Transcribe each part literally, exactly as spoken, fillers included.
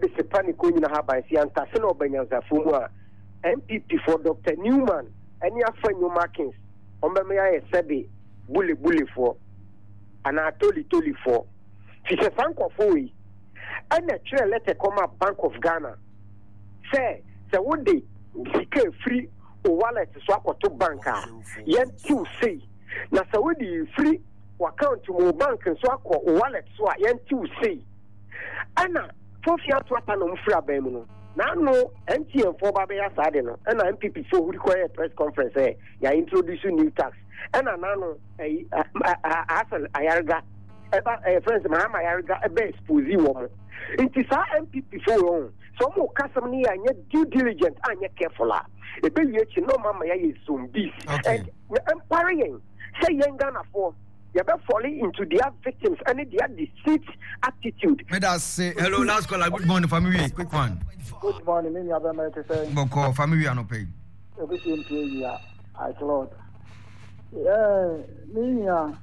Pesepani Kuina Habai, and Tassino Benyaza Fumua, M P P for Doctor Newman, and your friend you Markins, Omemea Sebi, Bully Bully for, and I told you told you for. She said, Sanko Fui, and a trail letter come up Bank of Ghana. Say, so one day, she free or wallet to swap or to banker. Yen two say, now so would you free or account to more bank and swap or wallet swap, yen two say. Anna, four years to happen on Frabemuno. Now, no, M T and four Babia Sadeno, and M P P who require a press conference, eh? You introducing new tax. And I know a Hassan Ayarga, a friend, Mahama Ayarga, a best Puzi woman. It is our M P P for some more custom near and yet due diligent and yet careful. A baby, you know, Mamma is zombies. And empowering, say young Ghana for. You're falling into their victims and their deceit attitude. Let us say hello, last call. Good morning, family. Quick one. Good morning, me. I've been to say. Boko family are no pay. Everything to you, I Lord. Yeah, me.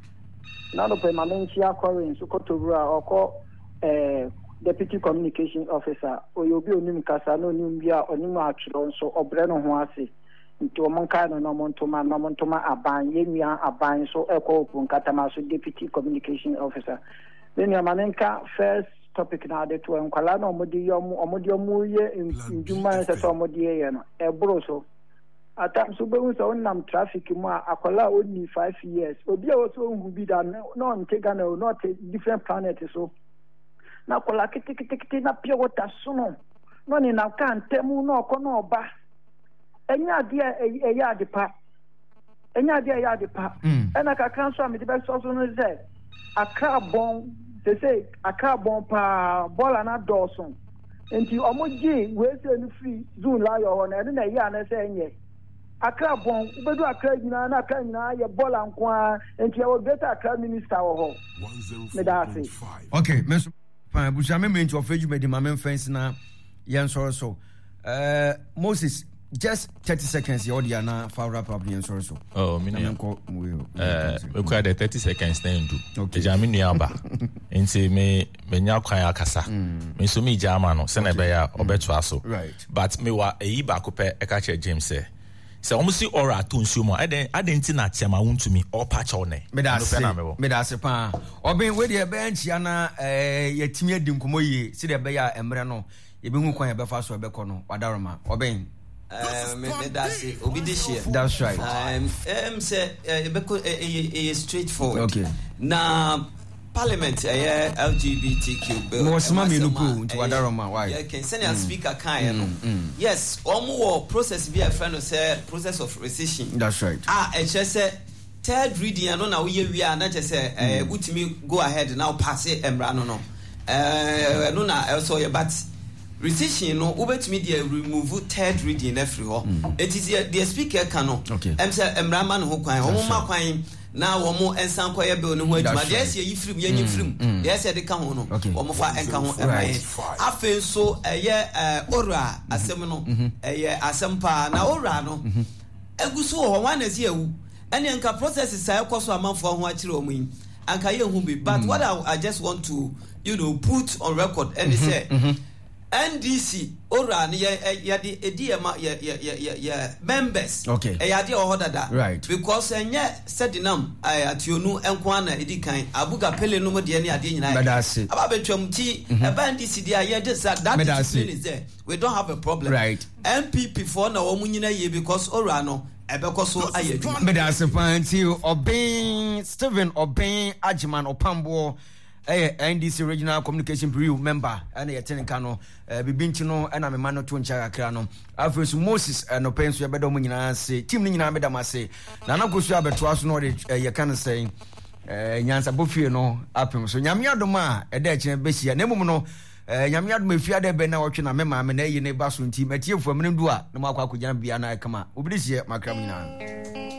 Now the pay my main chia calling so to or call uh deputy communication officer or you'll be on Kasa no Nimbia or Nima so or Breno Huasi. Into Moncano, no Montoma, no Montoma, Aban, Yemia, Aban, so Echo, Punkatama, so deputy communication officer. Then your Manenka, first topic now, the two and Kalano, Modium, Omodiomu, in Juma, as a Somodian, a broso. At times, so bones on them traffic, Akola only five years. Obia also who be done, no, and Tegano, not a different planet, so. Now, Kolaki, na pure water, soon. None in our can, Temu, no, Kono, Ba. Enya dia e ya de pa enya dia ya de pa ena ka kanso am de be so so no ze aka bon se se aka bon pa bola na dawson enti omoji we se ni free zone la yo na ene na ya na se enye aka bon ubedu aka nyina na aka nyina ye bola nko enti e wo better aka minister wo ho me da say okay me pa buja me me enti ofeju me de ma me fence na yen so so uh Moses. Just thirty seconds, the audio now for wrap up the answer. So, oh, me uh, we quite the thirty seconds then do. Okay, Jamini Aba. And say me, me nya kwaya kasa. Me so me Jamano, Senebeya, Obetwaso. Right. But me wa e ba kope e ka che James say. So almost see ora to nsumo. I den I den tina tiama won to me or patch on ne. Me da se. Me da se pa. Oben we the bench yana eh yetimi adi nkomo yi. Si the beya emre no. Ye be hu kwan ye be fa so be ko no. Wadaroma. Oben Um, that's it. Obidishia. That's right. Um, um, say, uh, straightforward. Okay. Now, Parliament, uh, L G B T Q bill. More smart into Wadaroma. Why? Yeah, can send a speaker. Kind. Yes, or more process. Be a friend of say process of rescission. That's right. Ah, I just said. Third reading, I don't know we are not just say, uh, would me go ahead now pass it and run no. Uh, no, no, also, but. Rescission no ubet media remove third reading every ho it is the speaker cano em say emraman ho kwan ho ma kwan na wo mo ensan koye bill no ho aduma yes ye yifrim ye yifrim yes ye de ka ho no wo mo fa enka ho emai afen so eye ora asem no eye asempa na ora no egusu ho wan na si ewu ene enka process sai kwaso amanfo ho akire o mu anka ye hu bi but what I, I just want to you know put on record and say N D C ora ni ya di edema ya ya ya ya members okay e ya di ohodada right because enye sedinam ationu enkwana edikan abuga pele no mo de ni ade nyina aba betwam ti e ba N D C dia ya de that is there we don't have a problem right M P P for na wo nyina ye because ora no ebekoso ayeduma me da se fanti Obin Stephen Obin Ajiman Opambo eh N D C regional communication bureau member and ye ten kan no bibinti no na me man no to ncha akra no afresu Moses no penso ye bedo mo nyina se team ni nyina bedam ase na na kosu abeto aso no de ye kan say eh nyansa bofie no apem so nyame adom a e da kire besia na mum no nyame adom afia da be na wotwe na me ma me na yi ne ba so nti matiefu amene du a na makwa akogyan bia na kama obidi sie makram nyina